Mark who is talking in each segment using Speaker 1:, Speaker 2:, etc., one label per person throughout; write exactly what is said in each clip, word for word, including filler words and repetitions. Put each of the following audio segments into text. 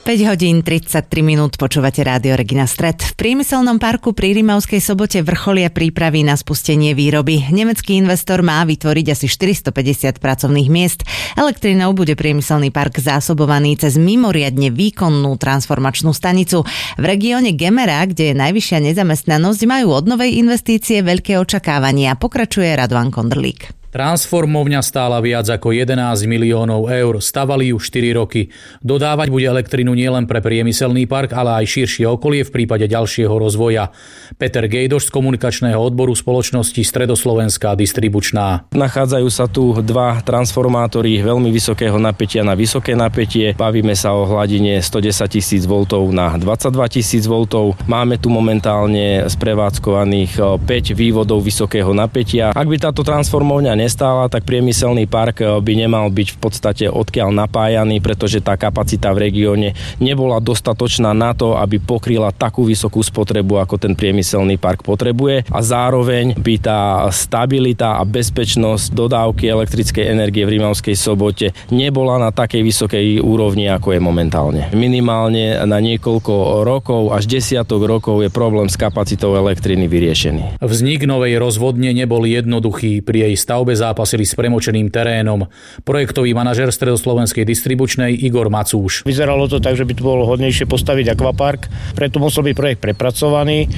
Speaker 1: päť hodín tridsaťtri minút, počúvate Rádio Regina Stred. V priemyselnom parku pri Rimavskej Sobote vrcholia prípravy na spustenie výroby. Nemecký investor má vytvoriť asi štyristopäťdesiat pracovných miest. Elektrinou bude priemyselný park zásobovaný cez mimoriadne výkonnú transformačnú stanicu. V regióne Gemera, kde je najvyššia nezamestnanosť, majú od novej investície veľké očakávania. Pokračuje Radovan Kondrlík.
Speaker 2: Transformovňa stála viac ako jedenásť miliónov eur, stavali ju štyri roky. Dodávať bude elektrinu nielen pre priemyselný park, ale aj širšie okolie v prípade ďalšieho rozvoja. Peter Gejdoš z komunikačného odboru spoločnosti Stredoslovenská distribučná.
Speaker 3: Nachádzajú sa tu dva transformátory veľmi vysokého napätia na vysoké napätie. Bavíme sa o hladine stodesať tisíc voltov na dvadsaťdva tisíc voltov. Máme tu momentálne sprevádzkovaných päť vývodov vysokého napätia. Ak by táto transformovňa nestála, tak priemyselný park by nemal byť v podstate odkiaľ napájaný, pretože tá kapacita v regióne nebola dostatočná na to, aby pokryla takú vysokú spotrebu, ako ten priemyselný park potrebuje, a zároveň by tá stabilita a bezpečnosť dodávky elektrickej energie v Rimavskej Sobote nebola na takej vysokej úrovni, ako je momentálne. Minimálne na niekoľko rokov až desiatok rokov je problém s kapacitou elektriny vyriešený.
Speaker 2: Vznik novej rozvodne nebol jednoduchý. Pri jej stavbe zápasili s premočeným terénom. Projektový manažer Stredoslovenskej distribučnej Igor Macúš.
Speaker 4: Vyzeralo to tak, že by tu bolo hodnejšie postaviť akvapark, preto musel byť projekt prepracovaný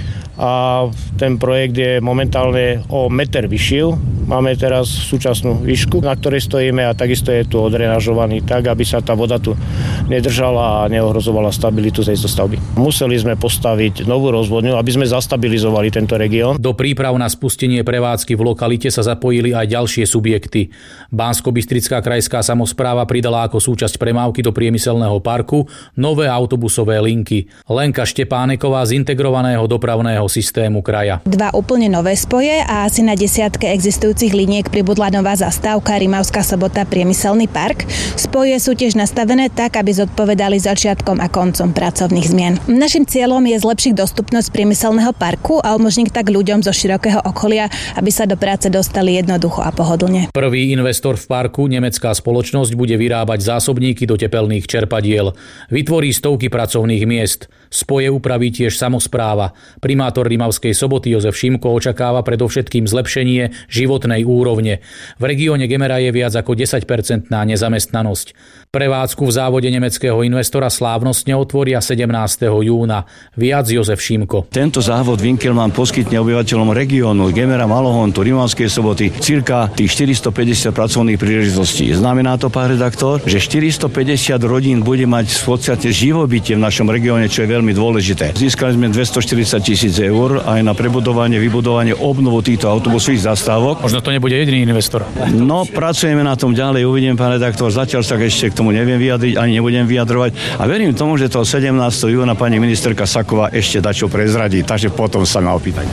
Speaker 4: a ten projekt je momentálne o meter vyšší. Máme teraz súčasnú výšku, na ktorej stojíme, a takisto je tu odrenažovaný tak, aby sa tá voda tu nedržala a neohrozovala stabilitu tejto stavby. Museli sme postaviť novú rozvodňu, aby sme zastabilizovali tento región.
Speaker 2: Do príprav na spustenie prevádzky v lokalite sa zapojili aj ďalšie subjekty. Banskobystrická krajská samospráva pridala ako súčasť premávky do priemyselného parku nové autobusové linky. Lenka Štepáneková z integrovaného dopravného systému kraja.
Speaker 5: Dva úplne nové spoje a asi na desiatke existujúcich liniek pribudla nová zastávka Rimavská Sobota priemyselný park. Spoje sú tiež nastavené tak, aby zodpovedali začiatkom a koncom pracovných zmien. Naším cieľom je zlepšiť dostupnosť priemyselného parku a umožniť tak ľuďom zo širokého okolia, aby sa do práce dostali jednoducho a pohodlne.
Speaker 2: Prvý investor v parku, nemecká spoločnosť, bude vyrábať zásobníky do tepelných čerpadiel. Vytvorí stovky pracovných miest. Spoje upraví tiež samospráva. Primátor Rimavskej Soboty Jozef Šimko očakáva predovšetkým zlepšenie životnej úrovne. V regióne Gemera je viac ako desať percent nezamestnanosť. Prevádzku v závode nemeckého investora slávnostne otvoria sedemnásteho júna. Viac Jozef Šimko.
Speaker 6: Tento závod Winkelmann poskytne obyvateľom regiónu Gemera, Malohontu, Rimavskej Soboty cirka tých štyristopäťdesiat pracovných príležitostí. Znamená to, pán redaktor, že štyristopäťdesiat rodín bude mať v podstate živobytie v našom regióne, čo je veľmi dôležité. Získali sme dvestoštyridsať tisíc eur aj na prebudovanie, vybudovanie, obnovu týchto autobusových zastávok.
Speaker 2: Možno to nebude jediný investor.
Speaker 6: No, pracujeme na tom ďalej, uvidím, pán redaktor, zatiaľ sa ešte k tomu neviem vyjadriť, ani nebudem vyjadrovať, a verím tomu, že to sedemnásteho júna pani ministerka Saková ešte dačo prezradí, takže potom sa ma opýtať.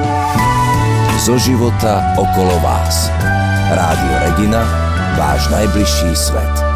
Speaker 7: Zo života okolo vás. Rádio Regina, váš najbližší svet.